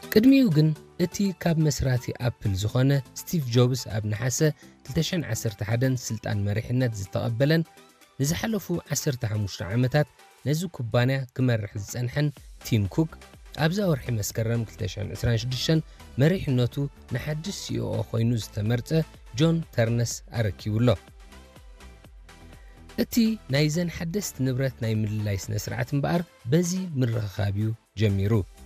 ቅድሚኡ ግን እቲ ካብ መስራቲ ኣፕል ዝኾነ ስቲቭ ጆብስ ኣብ ነሓሰ 2011 ስልጣን መሪሕነት ዝተቐበለን ንዝሓለፉ 15 ዓመታት ነዚ ኩባንያ ክመርሕ ዝጸንሐን ቲም ኩክ ኣብ ወርሒ መስከረም 2026 መሪሕነቱ ንሓድሽ ሲኢኦ ኮይኑ ዝተመርጸ ጆን ተርነስ ኣረኪቡሎ። እቲ ናይ ዘን ሓደስቲ ንብረት ናይ ምልላይ ስነ ስርዓት እምበኣር በዚ ምርኽኻብዩ ጀሚሩ።